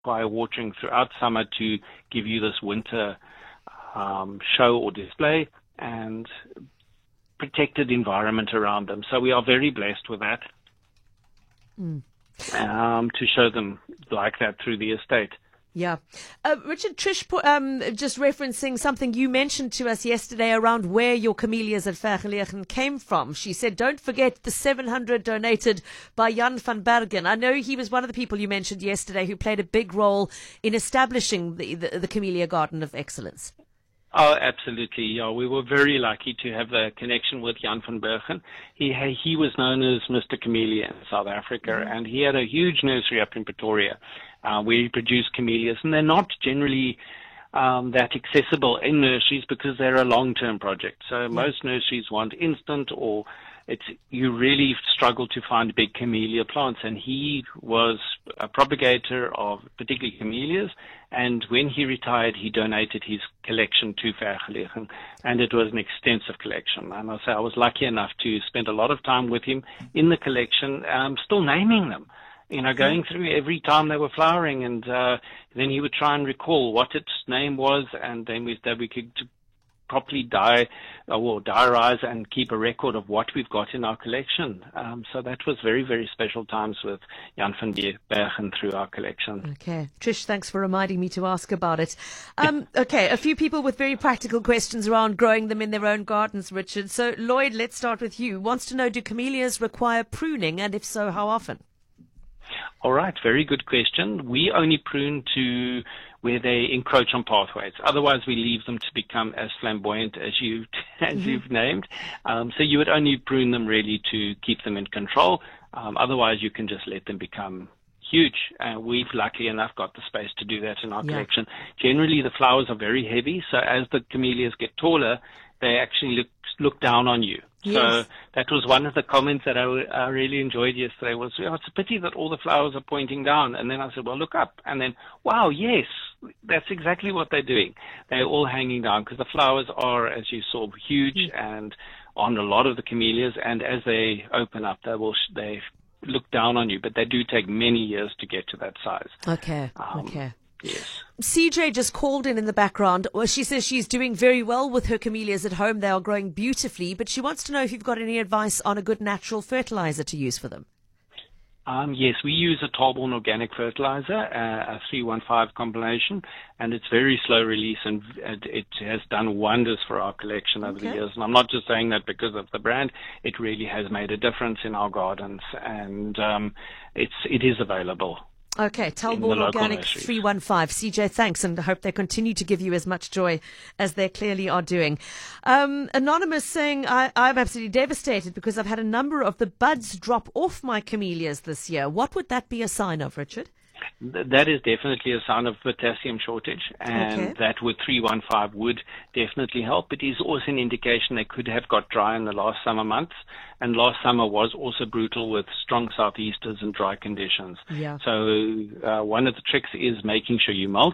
require watering throughout summer to give you this winter show or display and protected environment around them. So we are very blessed with that, to show them like that through the estate. Yeah. Richard, Trish, just referencing something you mentioned to us yesterday around where your camellias at Vergelegen came from. She said, don't forget the 700 donated by Jan van Bergen. I know he was one of the people you mentioned yesterday who played a big role in establishing the Camellia Garden of Excellence. Oh, absolutely. Yeah, we were very lucky to have a connection with Jan van Bergen. He was known as Mr. Camellia in South Africa, and he had a huge nursery up in Pretoria where he produced camellias, and they're not generally that accessible in nurseries because they're a long-term project. So most nurseries want instant, or you really struggle to find big camellia plants, and he was a propagator of particularly camellias, and when he retired, he donated his collection to Vergelegen, and it was an extensive collection. And I was lucky enough to spend a lot of time with him in the collection, still naming them, going through every time they were flowering, and then he would try and recall what its name was, and then we could properly diarize and keep a record of what we've got in our collection. So that was very, very special times with Jan van Bergen through our collection. Okay. Trish, thanks for reminding me to ask about it. Okay, a few people with very practical questions around growing them in their own gardens, Richard. So Lloyd, let's start with you. Wants to know, do camellias require pruning, and if so, how often? All right, very good question. We only prune to where they encroach on pathways. Otherwise, we leave them to become as flamboyant as you've named. So you would only prune them really to keep them in control. Otherwise, you can just let them become huge. We've luckily enough got the space to do that in our collection. Generally, the flowers are very heavy, so as the camellias get taller, they actually look down on you. Yes. So that was one of the comments that I really enjoyed yesterday was, it's a pity that all the flowers are pointing down. And then I said, well, look up. And then, wow, yes, that's exactly what they're doing. They're all hanging down because the flowers are, as you saw, huge and on a lot of the camellias. And as they open up, they look down on you. But they do take many years to get to that size. Okay. Okay. Yes. CJ just called in the background. Well, she says she's doing very well with her camellias at home. They are growing beautifully, but she wants to know if you've got any advice on a good natural fertilizer to use for them. Yes, we use a Tarbon organic fertilizer, a 315 combination, and it's very slow release, and it has done wonders for our collection over the years. And I'm not just saying that because of the brand; it really has made a difference in our gardens, and it is available. Okay, Talbot Organic 315. CJ, thanks, and I hope they continue to give you as much joy as they clearly are doing. Anonymous saying, I'm absolutely devastated because I've had a number of the buds drop off my camellias this year. What would that be a sign of, Richard? That is definitely a sign of potassium shortage, and that with 315 would definitely help. It is also an indication they could have got dry in the last summer months, and last summer was also brutal with strong southeasters and dry conditions. Yeah. So one of the tricks is making sure you mulch.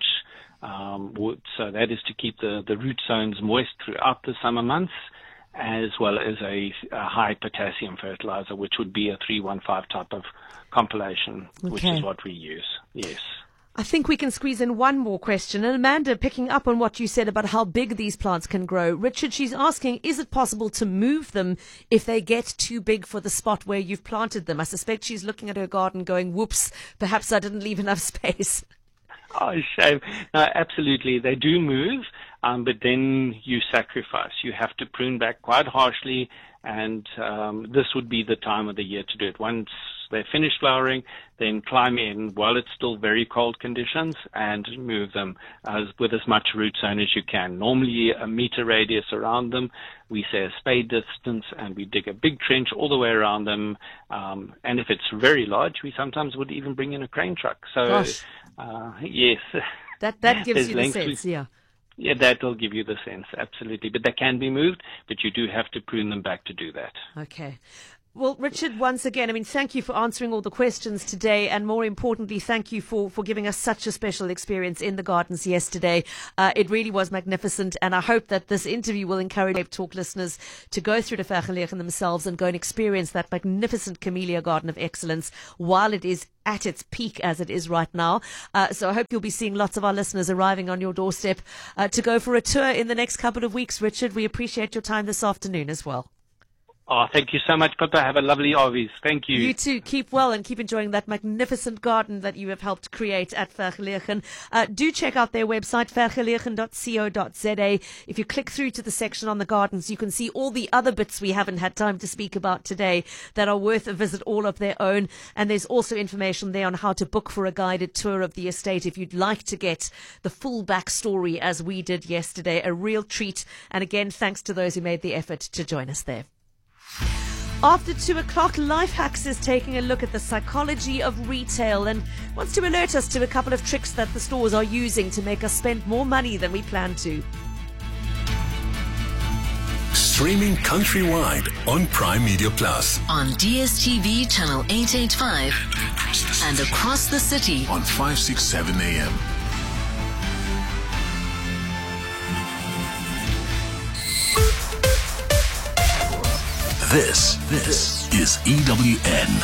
So that is to keep the root zones moist throughout the summer months, as well as a high potassium fertilizer, which would be a 315 type of compilation, which is what we use. Yes. I think we can squeeze in one more question. And Amanda, picking up on what you said about how big these plants can grow. Richard, she's asking, is it possible to move them if they get too big for the spot where you've planted them? I suspect she's looking at her garden going, whoops, perhaps I didn't leave enough space. Oh, shame. No, absolutely. They do move, but then you sacrifice. You have to prune back quite harshly, and this would be the time of the year to do it. Once they finish flowering, then climb in while it's still very cold conditions and move them with as much root zone as you can. Normally a meter radius around them. We say a spade distance, and we dig a big trench all the way around them. And if it's very large, we sometimes would even bring in a crane truck. So, yes. That gives you the sense, yeah. Yeah, that will give you the sense, absolutely. But they can be moved, but you do have to prune them back to do that. Okay. Well, Richard, once again, thank you for answering all the questions today, and more importantly, thank you for giving us such a special experience in the gardens yesterday. It really was magnificent, and I hope that this interview will encourage Cape Talk listeners to go through to Vergelegen themselves and go and experience that magnificent Camellia Garden of Excellence while it is at its peak as it is right now. So I hope you'll be seeing lots of our listeners arriving on your doorstep to go for a tour in the next couple of weeks. Richard, we appreciate your time this afternoon as well. Oh, thank you so much, Pippa. Have a lovely Avies. Thank you. You too. Keep well and keep enjoying that magnificent garden that you have helped create at Vergelegen. Do check out their website, vergelegen.co.za. If you click through to the section on the gardens, you can see all the other bits we haven't had time to speak about today that are worth a visit all of their own. And there's also information there on how to book for a guided tour of the estate if you'd like to get the full backstory as we did yesterday. A real treat. And again, thanks to those who made the effort to join us there. After 2 o'clock, Life Hacks is taking a look at the psychology of retail and wants to alert us to a couple of tricks that the stores are using to make us spend more money than we plan to. Streaming countrywide on Prime Media Plus. On DSTV channel 885 and across the city on 567 AM. This is EWN.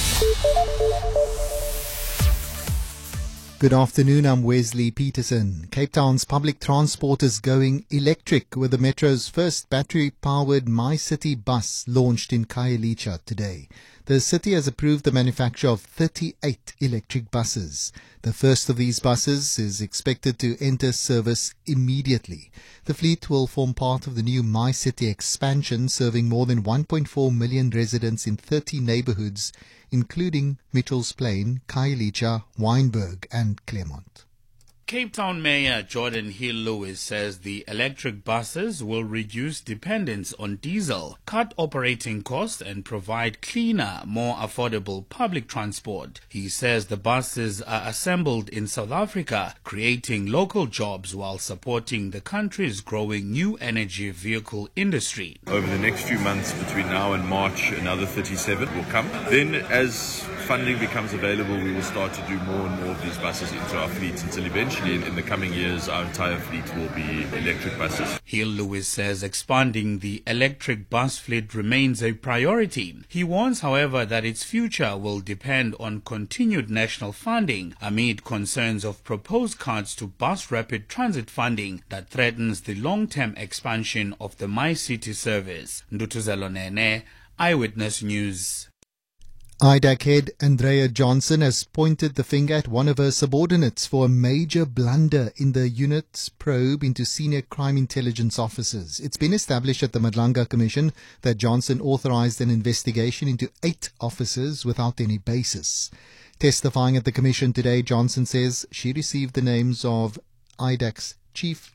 Good afternoon, I'm Wesley Peterson. Cape Town's public transport is going electric with the Metro's first battery-powered MyCity bus launched in Khayelitsha today. The city has approved the manufacture of 38 electric buses. The first of these buses is expected to enter service immediately. The fleet will form part of the new MyCity expansion, serving more than 1.4 million residents in 30 neighborhoods, including Mitchell's Plain, Khayelitsha, Wynberg and Claremont. Cape Town Mayor Jordan Hill-Lewis says the electric buses will reduce dependence on diesel, cut operating costs and provide cleaner, more affordable public transport. He says the buses are assembled in South Africa, creating local jobs while supporting the country's growing new energy vehicle industry. Over the next few months, between now and March, another 37 will come. Then as funding becomes available, we will start to do more and more of these buses into our fleet until eventually in the coming years our entire fleet will be electric buses. Hill-Lewis says expanding the electric bus fleet remains a priority. He warns, however, that its future will depend on continued national funding amid concerns of proposed cuts to bus rapid transit funding that threatens the long-term expansion of the MyCity service. Ndutuzelo Nene, Eyewitness News. IDAC head Andrea Johnson has pointed the finger at one of her subordinates for a major blunder in the unit's probe into senior crime intelligence officers. It's been established at the Madlanga Commission that Johnson authorized an investigation into 8 officers without any basis. Testifying at the commission today, Johnson says she received the names of IDAC's chief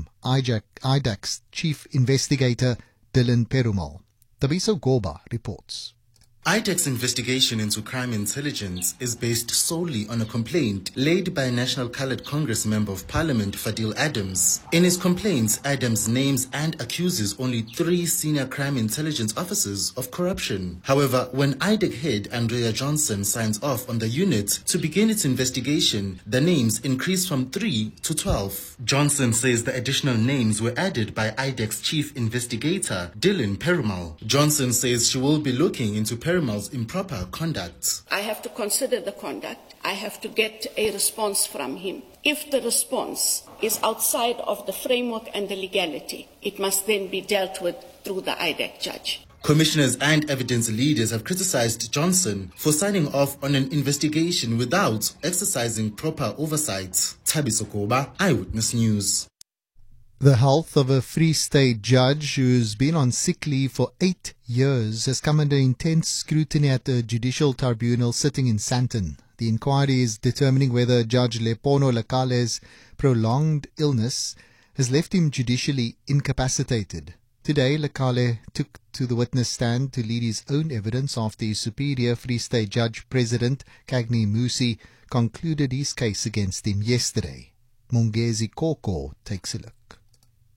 investigator Dylan Perumal. Tabiso Goba reports. IDAC's investigation into crime intelligence is based solely on a complaint laid by National Coloured Congress Member of Parliament Fadil Adams. In his complaints, Adams names and accuses only 3 senior crime intelligence officers of corruption. However, when IDAC head Andrea Johnson signs off on the unit to begin its investigation, the names increase from 3 to 12. Johnson says the additional names were added by IDAC's chief investigator, Dylan Perumal. Johnson says she will be looking into Perumal's improper conduct. I have to consider the conduct. I have to get a response from him. If the response is outside of the framework and the legality, it must then be dealt with through the IDAC judge. Commissioners and evidence leaders have criticized Johnson for signing off on an investigation without exercising proper oversight. Tabiso Goba, Eyewitness News. The health of a Free State judge who's been on sick leave for 8 years has come under intense scrutiny at the judicial tribunal sitting in Sandton. The inquiry is determining whether Judge Lepono Lekale's prolonged illness has left him judicially incapacitated. Today, Lekale took to the witness stand to lead his own evidence after his superior Free State Judge President, Cagney Musi, concluded his case against him yesterday. Mongezi Koko takes a look.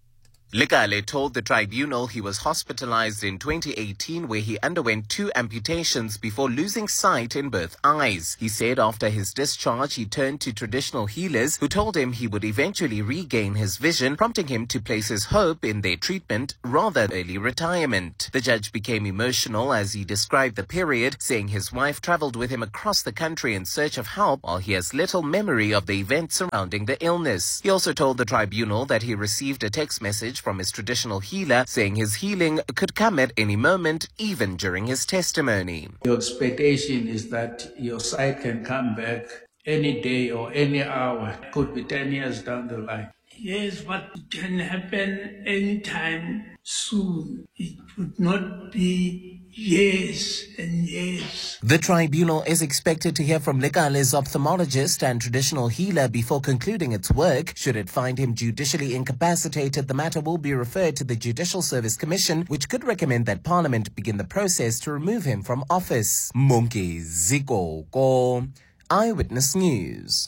Lekale told the tribunal he was hospitalized in 2018 where he underwent 2 amputations before losing sight in both eyes. He said after his discharge he turned to traditional healers who told him he would eventually regain his vision, prompting him to place his hope in their treatment rather than early retirement. The judge became emotional as he described the period, saying his wife traveled with him across the country in search of help while he has little memory of the events surrounding the illness. He also told the tribunal that he received a text message from his traditional healer saying his healing could come at any moment, even during his testimony. Your expectation is that your sight can come back any day or any hour. It could be 10 years down the line. Yes, but it can happen anytime soon. It would not be years and years. The tribunal is expected to hear from Lekale's ophthalmologist and traditional healer before concluding its work. Should it find him judicially incapacitated, the matter will be referred to the Judicial Service Commission, which could recommend that Parliament begin the process to remove him from office. Monke Zikoko, Eyewitness News.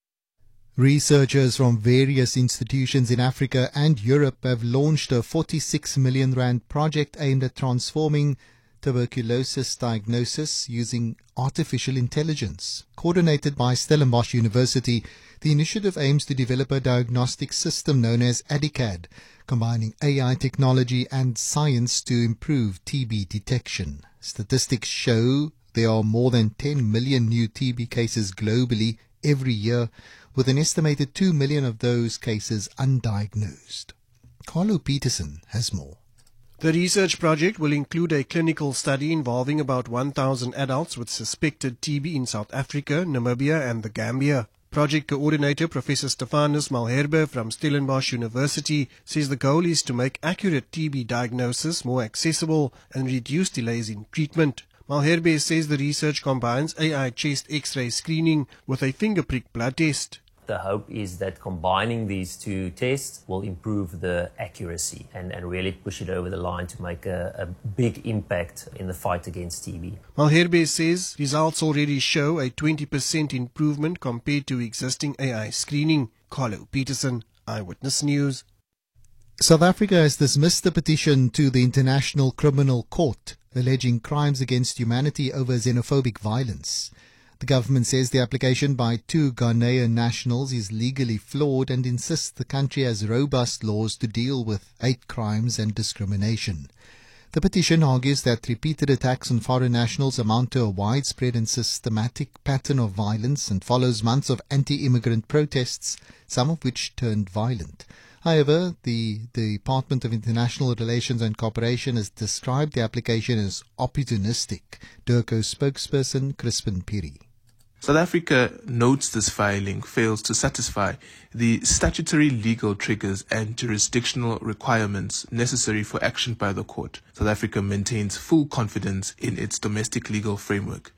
Researchers from various institutions in Africa and Europe have launched a 46 million rand project aimed at transforming tuberculosis diagnosis using artificial intelligence. Coordinated by Stellenbosch University, the initiative aims to develop a diagnostic system known as ADICAD, combining AI technology and science to improve TB detection. Statistics show there are more than 10 million new TB cases globally every year, with an estimated 2 million of those cases undiagnosed. Carlo Peterson has more. The research project will include a clinical study involving about 1,000 adults with suspected TB in South Africa, Namibia and the Gambia. Project coordinator Professor Stephanus Malherbe from Stellenbosch University says the goal is to make accurate TB diagnosis more accessible and reduce delays in treatment. Malherbe says the research combines AI chest X-ray screening with a finger prick blood test. The hope is that combining these 2 tests will improve the accuracy and really push it over the line to make a big impact in the fight against TB. Malherbe says results already show a 20% improvement compared to existing AI screening. Carlo Peterson, Eyewitness News. South Africa has dismissed the petition to the International Criminal Court alleging crimes against humanity over xenophobic violence. The government says the application by 2 Ghanaian nationals is legally flawed and insists the country has robust laws to deal with hate crimes and discrimination. The petition argues that repeated attacks on foreign nationals amount to a widespread and systematic pattern of violence and follows months of anti-immigrant protests, some of which turned violent. However, the Department of International Relations and Cooperation has described the application as opportunistic. DIRCO spokesperson Crispin Piri. South Africa notes this filing fails to satisfy the statutory legal triggers and jurisdictional requirements necessary for action by the court. South Africa maintains full confidence in its domestic legal framework.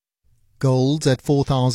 Gold's at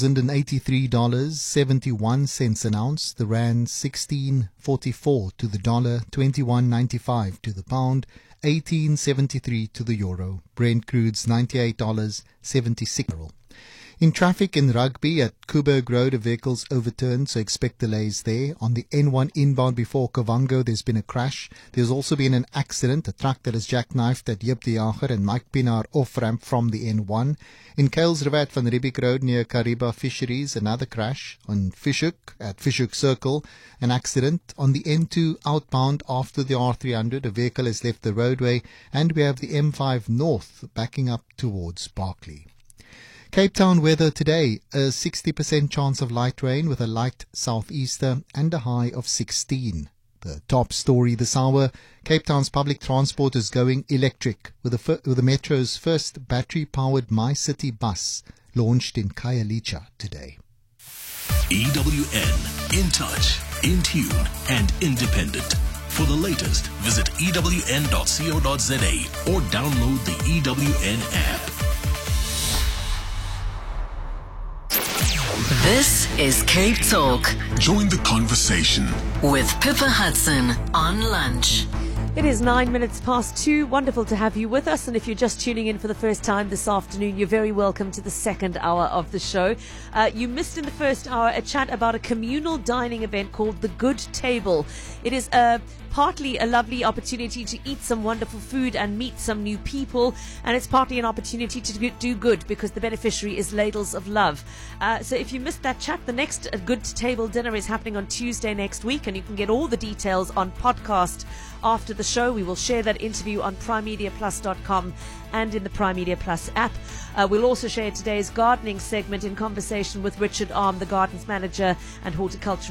$4,083.71 an ounce, the rand 16.44 to the dollar, 21.95 to the pound, 18.73 to the euro. Brent crude's $98.76. In traffic in Rugby at Coburg Road, a vehicle's overturned, so expect delays there. On the N1 inbound before Kavango, there's been a crash. There's also been an accident, a truck that is jackknifed at Jip de Jager and Mike Pinaar off-ramp from the N1. In Kuilsrivier at Van Riebeeck Road near Kariba Fisheries, another crash. On Fischhoek at Fischhoek Circle, an accident. On the N2 outbound after the R300, a vehicle has left the roadway. And we have the M5 North backing up towards Barkly. Cape Town weather today, a 60% chance of light rain with a light southeaster and a high of 16. The top story this hour, Cape Town's public transport is going electric with the Metro's first battery-powered MyCity bus launched in Khayelitsha today. EWN, in touch, in tune and independent. For the latest, visit ewn.co.za or download the EWN app. This is Cape Talk. Join the conversation with Pippa Hudson on Lunch. It is 2:09. Wonderful to have you with us. And if you're just tuning in for the first time this afternoon, you're very welcome to the second hour of the show. You missed in the first hour a chat about a communal dining event called The Good Table. It is partly a lovely opportunity to eat some wonderful food and meet some new people, and it's partly an opportunity to do good because the beneficiary is Ladles of Love. So if you missed that chat, the next Good Table dinner is happening on Tuesday next week, and you can get all the details on podcast after the show. We will share that interview on primemediaplus.com and in the Prime Media Plus app. We'll also share today's gardening segment in conversation with Richard Arm, the Gardens Manager and Horticulture